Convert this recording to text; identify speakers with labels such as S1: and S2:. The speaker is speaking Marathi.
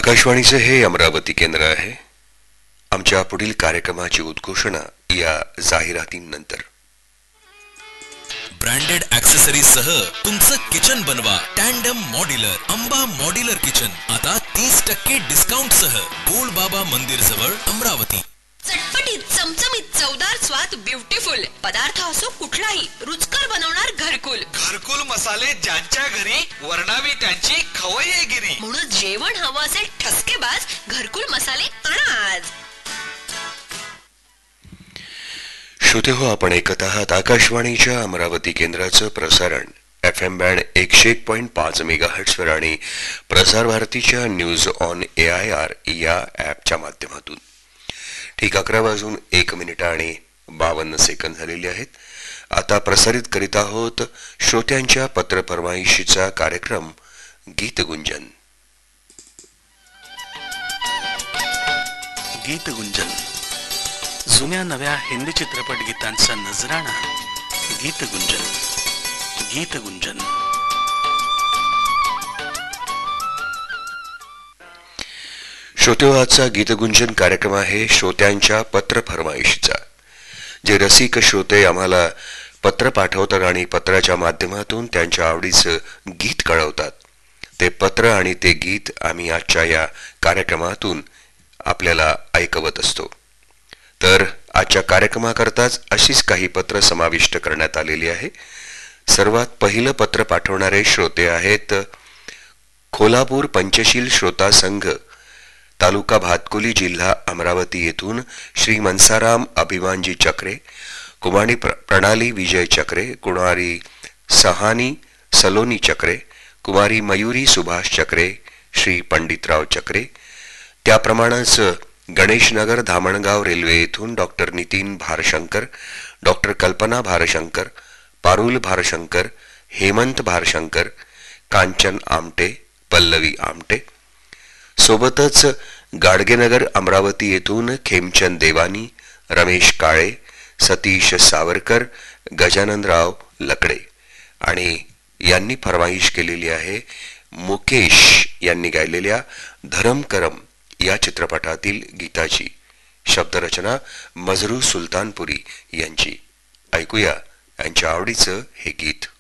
S1: आकाशवाणीचे हे अमरावती केंद्र आहे. आमच्या पुढील कार्यक्रमाची उद्घोषणा या जाहिरातींनंतर.
S2: ब्रँडेड ॲक्सेसरीज सह तुमचं किचन बनवा. Tandem modular, Amba modular kitchen आता 30% डिस्काउंट सह गोल बाबा मंदिर जवळ अमरावती.
S3: चटपटीत, चमचमीत, चवदार स्वाद, ब्युटिफुल पदार्थ असो कुठलाही, रुचकर बनवणार घरकुल.
S4: घरकुल मसाले ज्यांच्या घरी, वर्णावी त्यांची खवय्येगिरी.
S3: म्हणून जेवण हवं असेल ठसकेबाज, घरकुल मसाले आणा आज.
S1: श्रोते हो, आपण ऐकत आहात आकाशवाणीच्या अमरावती केंद्राचं प्रसारण FM बँड 101.5 मेगाहर्ट्झवर आणि प्रसार भारतीच्या न्यूज ऑन AIR या ॲपच्या माध्यमातून. ठीक 11:01 आणि 52 सेकंद झालेले आहेत. आता प्रसारित करीत आहोत श्रोत्यांच्या पत्र फरमाईशीचा कार्यक्रम गीतगुंजन.
S5: गीतगुंजन, जुन्या नव्या हिंदी चित्रपट गीतांचा नजराणा. गीतगुंजन, गीतगुंजन.
S1: श्रोते, आजचा गीतगुंजन कार्यक्रम आहे श्रोत्यांच्या पत्र फरमाईशीचा. जे रसिक श्रोते आम्हाला पत्र पाठवतात आणि पत्राच्या माध्यमातून त्यांच्या आवडीचं गीत कळवतात, ते पत्र आणि ते गीत आम्ही आजच्या या कार्यक्रमातून आपल्याला ऐकवत असतो. तर आजच्या कार्यक्रमाकरताच अशीच काही पत्र समाविष्ट करण्यात आलेली आहे. सर्वात पहिलं पत्र पाठवणारे श्रोते आहेत कोल्हापूर पंचशील श्रोता संघ, तालुका भातकुली, जिल्हा अमरावती येथून श्री मनसाराम अभिमानजी चक्रे, कुमारी प्रणाली विजय चक्रे, कुमारी सहानी सलोनी चक्रे, कुमारी मयुरी सुभाष चक्रे, श्री पंडितराव चक्रे. त्याप्रमाणेच गणेशनगर धामणगाव रेल्वे येथून डॉक्टर नितीन भारशंकर, डॉक्टर कल्पना भारशंकर, पारुल भारशंकर, हेमंत भारशंकर, कांचन आमटे, पल्लवी आमटे. सोबतच गाडगेनगर अमरावती येथून खेमचंद देवानी, रमेश काळे, सतीश सावरकर, गजाननराव लकडे आणि यांनी फरमाईश केलेली आहे मुकेश यांनी गायलेल्या धरम करम या चित्रपटातील गीताची. शब्दरचना मजरू सुलतानपुरी यांची. ऐकूया यांच्या आवडीचं हे गीत.